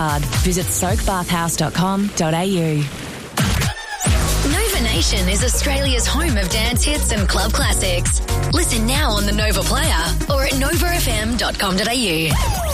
Visit soakbathhouse.com.au. Nova Nation is Australia's home of dance hits and club classics. Listen now on the Nova Player or at novafm.com.au.